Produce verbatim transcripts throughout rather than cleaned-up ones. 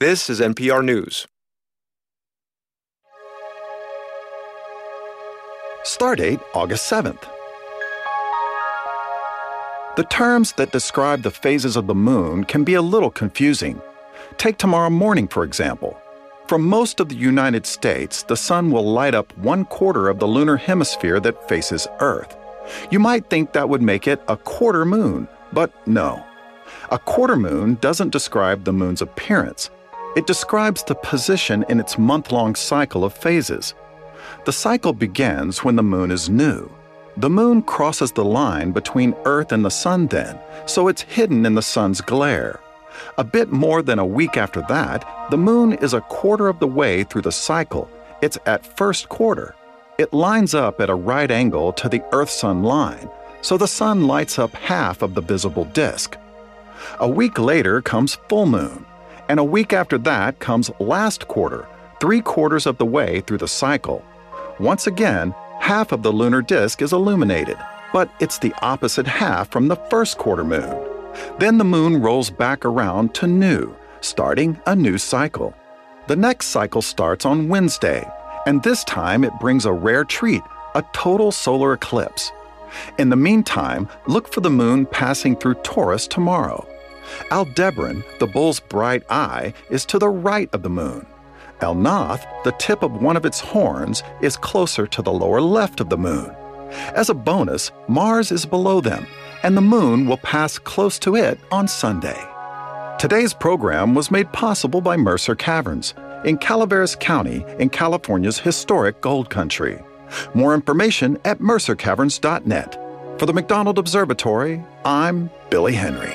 This is N P R News. Stardate August seventh. The terms that describe the phases of the moon can be a little confusing. Take tomorrow morning, for example. For most of the United States, the sun will light up one quarter of the lunar hemisphere that faces Earth. You might think that would make it a quarter moon, but no. A quarter moon doesn't describe the moon's appearance. It describes the position in its month-long cycle of phases. The cycle begins when the moon is new. The moon crosses the line between Earth and the sun then, so it's hidden in the sun's glare. A bit more than a week after that, the moon is a quarter of the way through the cycle. It's at first quarter. It lines up at a right angle to the Earth-Sun line, so the sun lights up half of the visible disk. A week later comes full moon, and a week after that comes last quarter, three quarters of the way through the cycle. Once again, half of the lunar disk is illuminated, but it's the opposite half from the first quarter moon. Then the moon rolls back around to new, starting a new cycle. The next cycle starts on Wednesday, and this time it brings a rare treat, a total solar eclipse. In the meantime, look for the moon passing through Taurus tomorrow. Aldebaran, the bull's bright eye, is to the right of the moon. El-Nath, the tip of one of its horns, is closer to the lower left of the moon. As a bonus, Mars is below them, and the moon will pass close to it on Sunday. Today's program was made possible by Mercer Caverns in Calaveras County in California's historic gold country. More information at mercer caverns dot net. For the McDonald Observatory, I'm Billy Henry.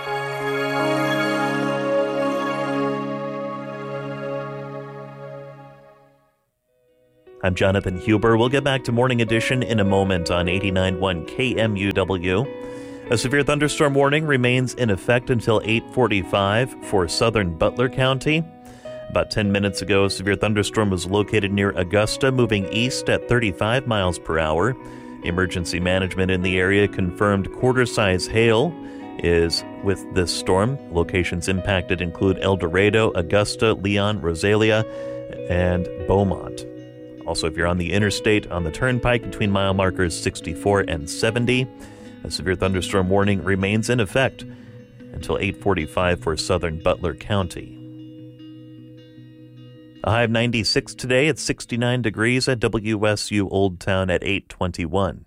I'm Jonathan Huber. We'll get back to Morning Edition in a moment on eighty-nine point one K M U W. A severe thunderstorm warning remains in effect until eight forty-five for southern Butler County. About ten minutes ago, a severe thunderstorm was located near Augusta, moving east at thirty-five miles per hour. Emergency management in the area confirmed quarter-size hail is with this storm. Locations impacted include El Dorado, Augusta, Leon, Rosalia, and Beaumont. Also, if you're on the interstate on the turnpike between mile markers sixty-four and seventy, a severe thunderstorm warning remains in effect until eight forty-five for southern Butler County. A high of ninety-six today. It's sixty-nine degrees at W S U Old Town at eight twenty-one.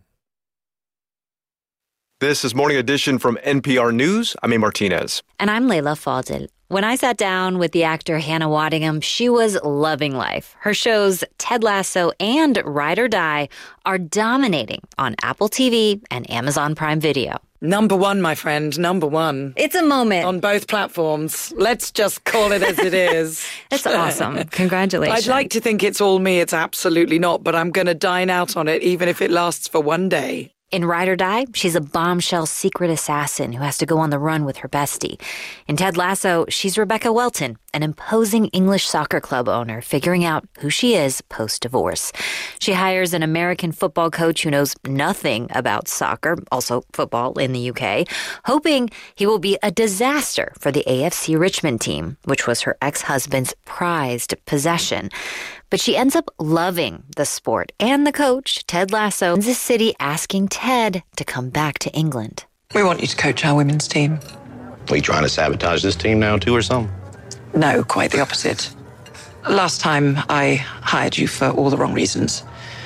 This is Morning Edition from N P R News. I'm A. Martinez. And I'm Layla Fadel. When I sat down with the actor Hannah Waddingham, she was loving life. Her shows Ted Lasso and Ride or Die are dominating on Apple T V and Amazon Prime Video. Number one, my friend, number one. It's a moment. On both platforms. Let's just call it as it is. That's awesome. Congratulations. I'd like to think it's all me. It's absolutely not, but I'm going to dine out on it, even if it lasts for one day. In Ride or Die, she's a bombshell secret assassin who has to go on the run with her bestie. In Ted Lasso, she's Rebecca Welton, an imposing English soccer club owner figuring out who she is post-divorce. She hires an American football coach who knows nothing about soccer, also football in the U K, hoping he will be a disaster for the A F C Richmond team, which was her ex-husband's prized possession. But she ends up loving the sport and the coach, Ted Lasso, in the city asking Ted to come back to England. We want you to coach our women's team. Are you trying to sabotage this team now, too, or something? No, quite the opposite. Last time, I hired you for all the wrong reasons.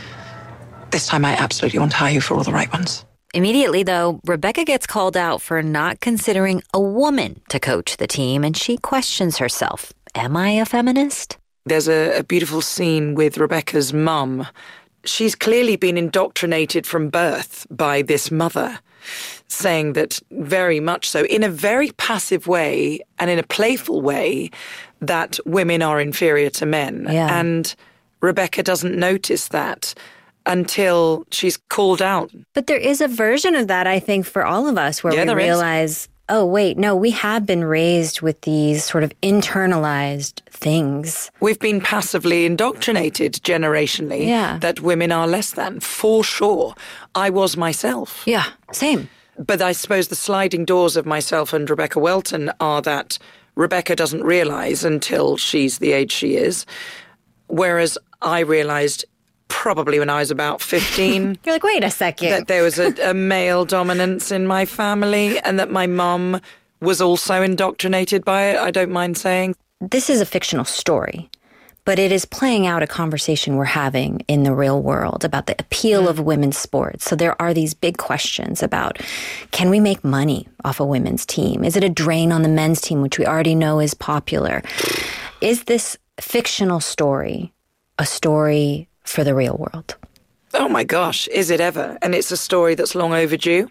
This time, I absolutely want to hire you for all the right ones. Immediately, though, Rebecca gets called out for not considering a woman to coach the team, and she questions herself. Am I a feminist? There's a, a beautiful scene with Rebecca's mum. She's clearly been indoctrinated from birth by this mother, saying that very much so, in a very passive way and in a playful way, that women are inferior to men. Yeah. And Rebecca doesn't notice that until she's called out. But there is a version of that, I think, for all of us, where yeah, we realize, is. oh, wait, no, we have been raised with these sort of internalized things. We've been passively indoctrinated generationally yeah. that women are less than, for sure. I was myself. Yeah, same. But I suppose the sliding doors of myself and Rebecca Welton are that Rebecca doesn't realise until she's the age she is, whereas I realised probably when I was about fifteen. You're like, wait a second. That there was a, a male dominance in my family and that my mum was also indoctrinated by it, I don't mind saying. This is a fictional story, but it is playing out a conversation we're having in the real world about the appeal mm. of women's sports. So there are these big questions about, can we make money off a women's team? Is it a drain on the men's team, which we already know is popular? Is this fictional story a story for the real world? Oh my gosh, is it ever? And it's a story that's long overdue.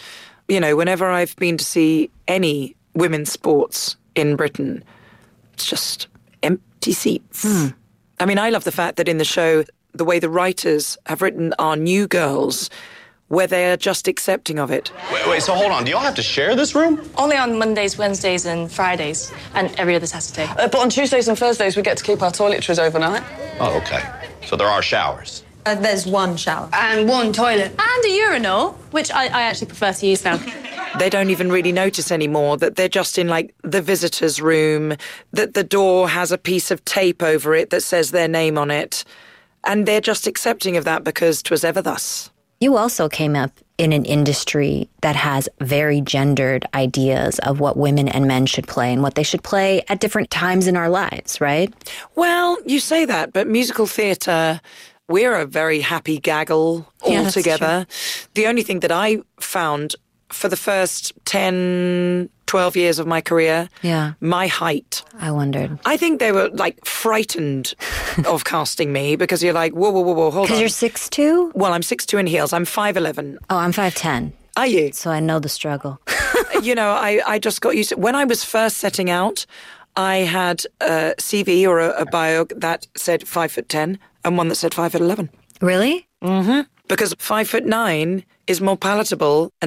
You know, whenever I've been to see any women's sports in Britain, it's just empty seats. Mm. I mean, I love the fact that in the show, the way the writers have written our new girls, where they are just accepting of it. Wait, wait, so hold on. Do y'all have to share this room? Only on Mondays, Wednesdays, and Fridays, and every other Saturday. Uh, but on Tuesdays and Thursdays, we get to keep our toiletries overnight. Oh, okay. So there are showers. Uh, there's one shower. And one toilet. And a urinal, which I, I actually prefer to use now. They don't even really notice anymore that they're just in, like, the visitor's room, that the door has a piece of tape over it that says their name on it. And they're just accepting of that because 'twas ever thus. You also came up in an industry that has very gendered ideas of what women and men should play and what they should play at different times in our lives, right? Well, you say that, but musical theatre, we're a very happy gaggle Yeah, altogether. The only thing that I found for the first ten, twelve years of my career, Yeah. my height. I wondered. I think they were, like, frightened of casting me because you're like, whoa, whoa, whoa, whoa, hold on. Because you're six two? Well, I'm six two in heels. I'm five eleven. Oh, I'm five ten. Are you? So I know the struggle. You know, I, I just got used to... When I was first setting out, I had a C V or a, a bio that said five foot ten and one that said five foot eleven. Really? Mm-hmm. Because five foot nine is more palatable and